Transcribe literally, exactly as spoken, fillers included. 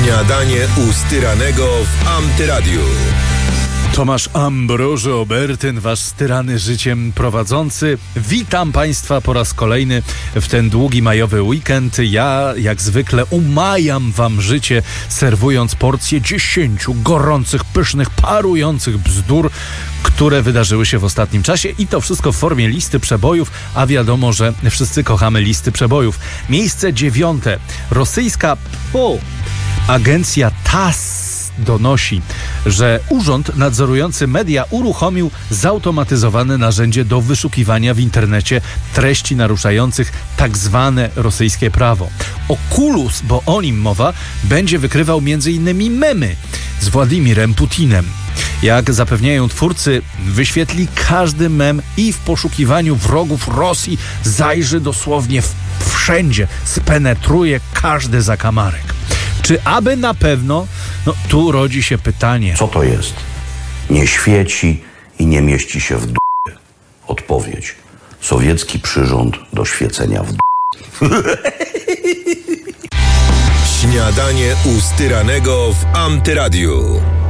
Śniadanie u Styranego w Antyradiu. Tomasz Ambrożo Obertyn, wasz styrany życiem prowadzący. Witam Państwa po raz kolejny w ten długi majowy weekend. Ja, jak zwykle, umajam wam życie, serwując porcję dziesięciu gorących, pysznych, parujących bzdur, które wydarzyły się w ostatnim czasie i to wszystko w formie listy przebojów, a wiadomo, że wszyscy kochamy listy przebojów. Miejsce dziewiąte. Rosyjska po agencja T A S S donosi, że Urząd Nadzorujący Media uruchomił zautomatyzowane narzędzie do wyszukiwania w internecie treści naruszających tak zwane rosyjskie prawo. Oculus, bo o nim mowa, będzie wykrywał między innymi memy z Władimirem Putinem. Jak zapewniają twórcy, wyświetli każdy mem i w poszukiwaniu wrogów Rosji zajrzy dosłownie wszędzie, spenetruje każdy zakamarek. Czy aby na pewno? No tu rodzi się pytanie. Co to jest? Nie świeci i nie mieści się w d***ie. Odpowiedź. Sowiecki przyrząd do świecenia w d***ie. Śniadanie u Styranego w Antyradiu.